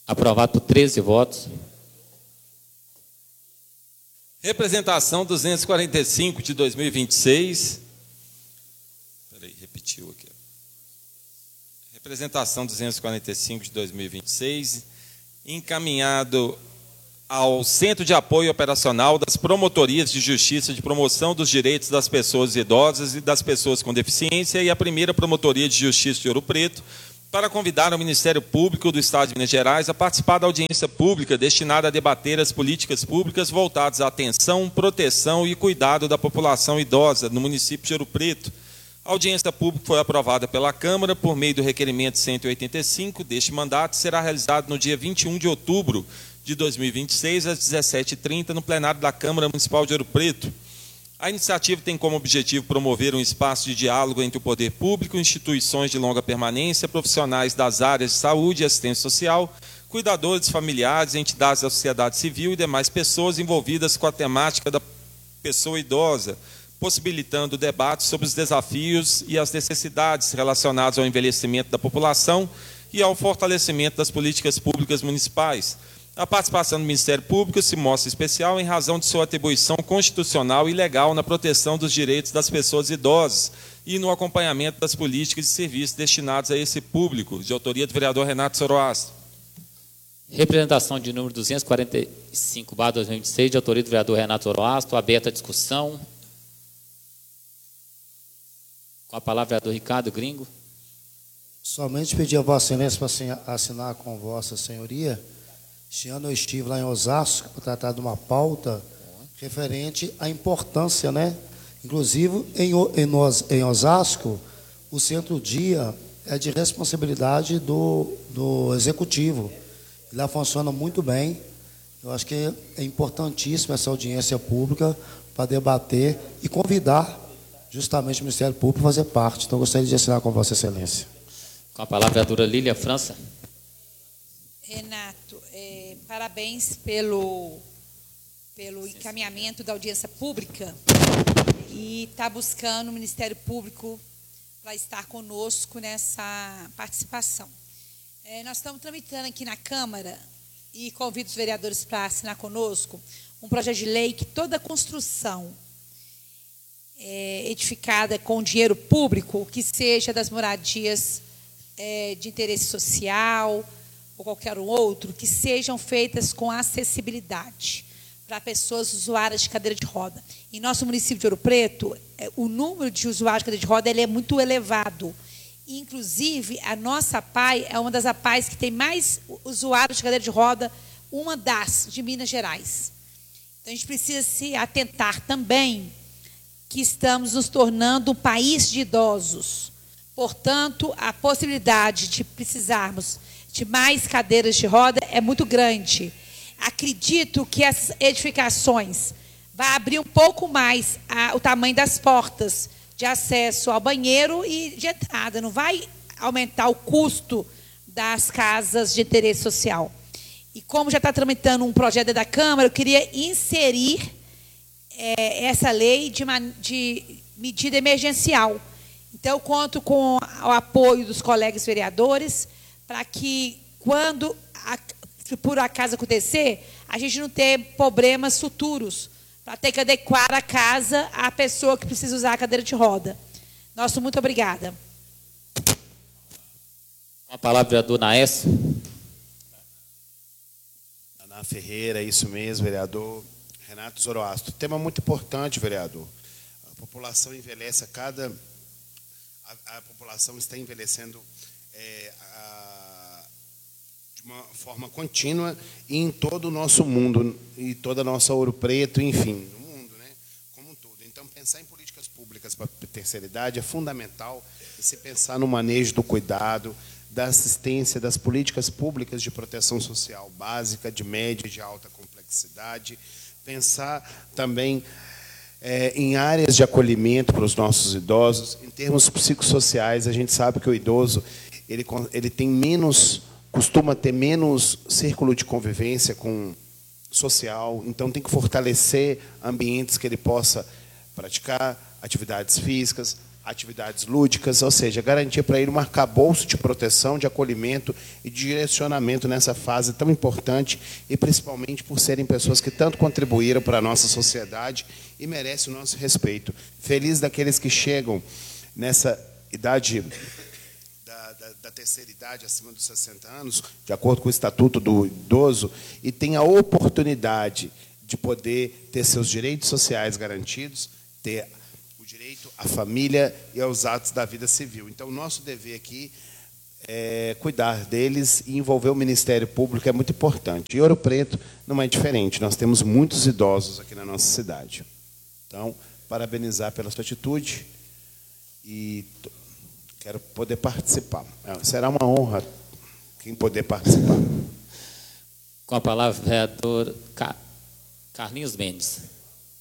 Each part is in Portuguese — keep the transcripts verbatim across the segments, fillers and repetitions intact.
Aprovado por treze votos. Representação duzentos e quarenta e cinco de dois mil e vinte e seis. Espera aí, repetiu aqui. Representação duzentos e quarenta e cinco de dois mil e vinte e seis, encaminhado ao Centro de Apoio Operacional das Promotorias de Justiça de Promoção dos Direitos das Pessoas Idosas e das Pessoas com Deficiência e a primeira Promotoria de Justiça de Ouro Preto, para convidar o Ministério Público do Estado de Minas Gerais a participar da audiência pública destinada a debater as políticas públicas voltadas à atenção, proteção e cuidado da população idosa no município de Ouro Preto. A audiência pública foi aprovada pela Câmara por meio do requerimento cento e oitenta e cinco deste mandato e será realizado no dia vinte e um de outubro de dois mil e vinte e seis, às dezessete e trinta, no plenário da Câmara Municipal de Ouro Preto. A iniciativa tem como objetivo promover um espaço de diálogo entre o poder público, instituições de longa permanência, profissionais das áreas de saúde e assistência social, cuidadores familiares, entidades da sociedade civil e demais pessoas envolvidas com a temática da pessoa idosa, possibilitando o debate sobre os desafios e as necessidades relacionadas ao envelhecimento da população e ao fortalecimento das políticas públicas municipais. A participação do Ministério Público se mostra especial em razão de sua atribuição constitucional e legal na proteção dos direitos das pessoas idosas e no acompanhamento das políticas e serviços destinados a esse público, de autoria do vereador Renato Zoroastro. Representação de número duzentos e quarenta e cinco barra dois mil e vinte e seis, de autoria do vereador Renato Zoroastro, aberta a discussão. Com a palavra, vereador Ricardo Gringo. Somente pedir a Vossa Excelência para assinar com Vossa Senhoria. Este ano eu estive lá em Osasco para tratar de uma pauta referente à importância, né? Inclusive, em, em, em Osasco, o centro-dia é de responsabilidade do, do Executivo. Lá funciona muito bem. Eu acho que é importantíssima essa audiência pública para debater e convidar justamente o Ministério Público a fazer parte. Então, eu gostaria de assinar com Vossa Excelência. Com a palavra, a vereadora Lília França. Renato, é, parabéns pelo, pelo encaminhamento da audiência pública e está buscando o Ministério Público para estar conosco nessa participação. É, nós estamos tramitando aqui na Câmara e convido os vereadores para assinar conosco um projeto de lei que toda construção é, edificada com dinheiro público, que seja das moradias é, de interesse social ou qualquer outro, que sejam feitas com acessibilidade para pessoas usuárias de cadeira de roda. Em nosso município de Ouro Preto, o número de usuários de cadeira de roda ele é muito elevado. Inclusive, a nossa A P A I é uma das A P A Is que tem mais usuários de cadeira de roda, uma das de Minas Gerais. Então, a gente precisa se atentar também que estamos nos tornando um país de idosos. Portanto, a possibilidade de precisarmos de mais cadeiras de roda é muito grande. Acredito que as edificações vão abrir um pouco mais a, o tamanho das portas de acesso ao banheiro e de entrada. Não vai aumentar o custo das casas de interesse social. E como já está tramitando um projeto da Câmara, eu queria inserir é, essa lei de, de medida emergencial. Então, eu conto com o apoio dos colegas vereadores para que, quando a, por acaso acontecer, a gente não tenha problemas futuros, para ter que adequar a casa à pessoa que precisa usar a cadeira de roda. Nosso muito obrigada. Com a palavra, vereador Naes. Ana Ferreira, isso mesmo, vereador Renato Zoroastro. Tema muito importante, vereador. A população envelhece a cada... A, a população está envelhecendo é, a, de uma forma contínua e em todo o nosso mundo, e toda a nossa Ouro Preto, enfim, no mundo, né, como um todo. Então, pensar em políticas públicas para a terceira idade é fundamental, e se pensar no manejo do cuidado, da assistência, das políticas públicas de proteção social básica, de média e de alta complexidade, pensar também é, em áreas de acolhimento para os nossos idosos. Em termos psicossociais, a gente sabe que o idoso ele, ele tem menos, costuma ter menos círculo de convivência com social, então tem que fortalecer ambientes que ele possa praticar atividades físicas, atividades lúdicas, ou seja, garantir para ele um arcabouço de proteção, de acolhimento e de direcionamento nessa fase tão importante e principalmente por serem pessoas que tanto contribuíram para a nossa sociedade e merecem o nosso respeito. Feliz daqueles que chegam nessa idade da, da, da terceira idade, acima dos sessenta anos, de acordo com o Estatuto do Idoso, e tem a oportunidade de poder ter seus direitos sociais garantidos, ter o direito à família e aos atos da vida civil. Então, o nosso dever aqui é cuidar deles e envolver o Ministério Público, é muito importante. E Ouro Preto não é diferente, nós temos muitos idosos aqui na nossa cidade. Então, parabenizar pela sua atitude e quero poder participar. Será uma honra quem poder participar. Com a palavra, vereador Carlinhos Mendes.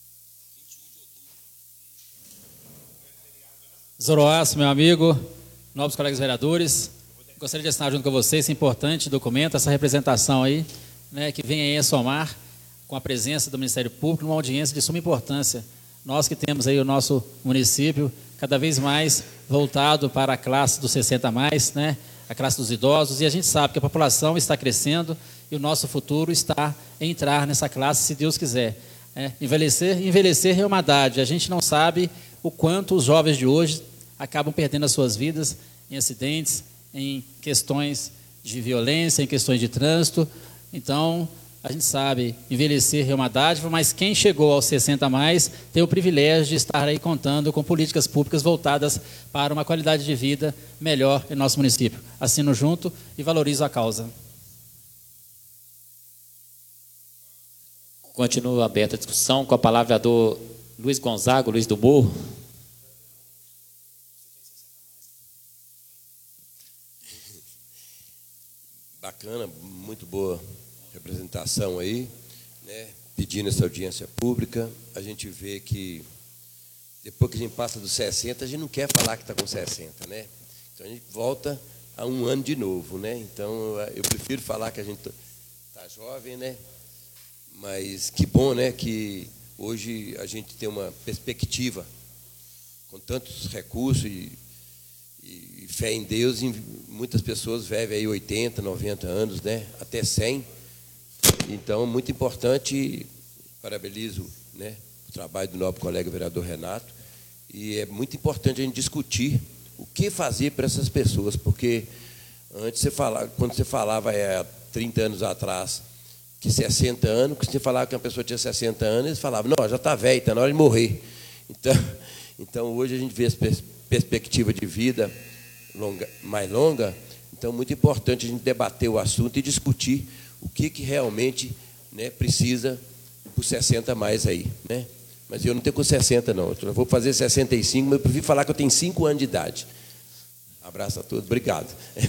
Zoroastro, meu amigo, novos colegas vereadores, gostaria de assinar junto com vocês esse importante documento, essa representação aí, né, que vem aí a somar com a presença do Ministério Público numa audiência de suma importância. Nós que temos aí o nosso município cada vez mais voltado para a classe dos sessenta a mais, né, a classe dos idosos, e a gente sabe que a população está crescendo e o nosso futuro está em entrar nessa classe, se Deus quiser. É, envelhecer, envelhecer é uma dádiva, a gente não sabe o quanto os jovens de hoje acabam perdendo as suas vidas em acidentes, em questões de violência, em questões de trânsito. Então, a gente sabe, envelhecer é uma dádiva, mas quem chegou aos sessenta a mais tem o privilégio de estar aí contando com políticas públicas voltadas para uma qualidade de vida melhor em nosso município. Assino junto e valorizo a causa. Continua aberta a discussão. Com a palavra do Luiz Gonzaga, Luiz do Morro. Bacana, muito boa representação aí, né? Pedindo essa audiência pública. A gente vê que depois que a gente passa dos sessenta, a gente não quer falar que está com sessenta, né? Então a gente volta a um ano de novo, né? Então eu prefiro falar que a gente está jovem, né? Mas que bom, né? Que hoje a gente tem uma perspectiva com tantos recursos e E fé em Deus, e muitas pessoas vivem aí oitenta, noventa anos, né? Até cem. Então, muito importante, parabenizo, né, o trabalho do nobre colega vereador Renato, e é muito importante a gente discutir o que fazer para essas pessoas, porque antes você falava, quando você falava é, há trinta anos atrás, que sessenta anos, que você falava que uma pessoa tinha sessenta anos, eles falavam, não, já está velho, está na hora de morrer. Então, então hoje a gente vê as pessoas, perspectiva de vida longa, mais longa, então muito importante a gente debater o assunto e discutir o que, que realmente, né, precisa por sessenta a mais aí, né? Mas eu não tenho com sessenta não, eu vou fazer sessenta e cinco, mas eu prefiro falar que eu tenho cinco anos de idade. Abraço a todos, obrigado.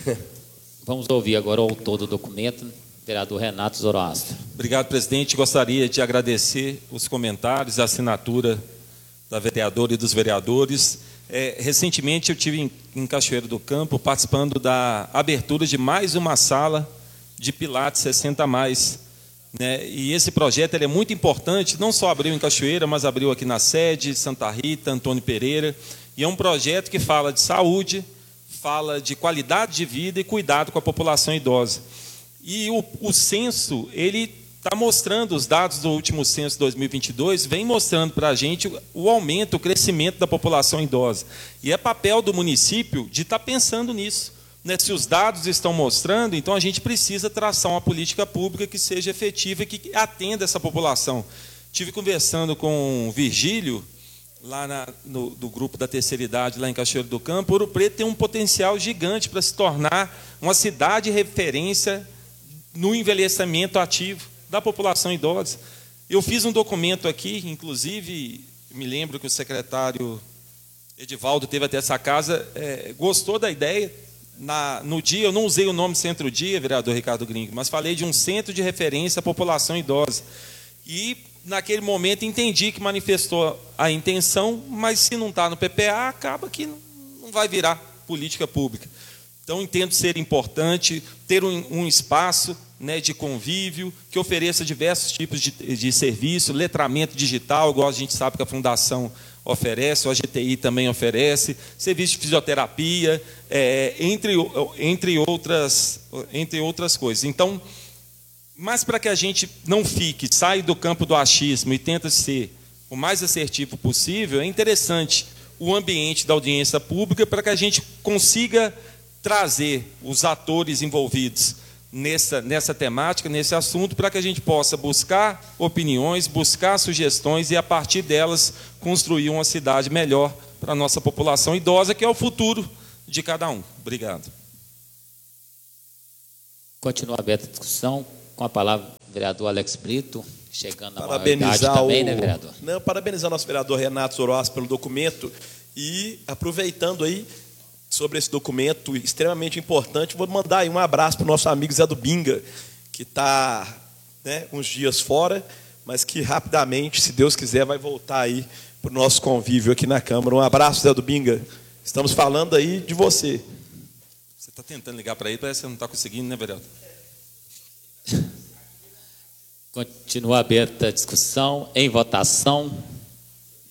Vamos ouvir agora o autor do documento, vereador Renato Zoroastro. Obrigado, presidente. Gostaria de agradecer os comentários, a assinatura da vereadora e dos vereadores. É, recentemente eu estive em, em Cachoeiro do Campo participando da abertura de mais uma sala de Pilates sessenta a mais, né? E esse projeto ele é muito importante, não só abriu em Cachoeira, mas abriu aqui na sede, Santa Rita, Antônio Pereira, e é um projeto que fala de saúde, fala de qualidade de vida e cuidado com a população idosa. E o, o censo, ele está mostrando, os dados do último censo de dois mil e vinte e dois, vem mostrando para a gente o aumento, o crescimento da população idosa. E é papel do município de estar pensando nisso, né? Se os dados estão mostrando, então a gente precisa traçar uma política pública que seja efetiva e que atenda essa população. Estive conversando com o Virgílio, lá na, no, do grupo da terceira idade, lá em Cachoeiro do Campo. Ouro Preto tem um potencial gigante para se tornar uma cidade referência no envelhecimento ativo da população idosa. Eu fiz um documento aqui, inclusive, me lembro que o secretário Edivaldo teve até essa casa, é, gostou da ideia. Na, no dia, eu não usei o nome Centro-Dia, vereador Ricardo Gringo, mas falei de um centro de referência à população idosa. E, naquele momento, entendi que manifestou a intenção, mas se não está no P P A, acaba que não, não vai virar política pública. Então, entendo ser importante ter um, um espaço, né, de convívio, que ofereça diversos tipos de, de serviço, letramento digital, igual a gente sabe que a Fundação oferece, o A G T I também oferece, serviço de fisioterapia, é, entre, entre, outras, entre outras coisas. Então, mas para que a gente não fique, saia do campo do achismo e tenta ser o mais assertivo possível, é interessante o ambiente da audiência pública para que a gente consiga trazer os atores envolvidos nessa, nessa temática, nesse assunto, para que a gente possa buscar opiniões, buscar sugestões e, a partir delas, construir uma cidade melhor para a nossa população idosa, que é o futuro de cada um. Obrigado. Continua aberta a discussão. Com a palavra, o vereador Alex Brito, chegando na parabenizar maioridade também, o... né, vereador? Não, parabenizar nosso vereador Renato Zoroastro pelo documento e, aproveitando aí sobre esse documento extremamente importante, vou mandar aí um abraço para o nosso amigo Zé do Binga, que está, né, uns dias fora, mas que rapidamente, se Deus quiser, vai voltar aí para o nosso convívio aqui na Câmara. Um abraço, Zé do Binga. Estamos falando aí de você. Você está tentando ligar para ele, parece que você não está conseguindo, né, vereador? Continua aberta a discussão. Em votação.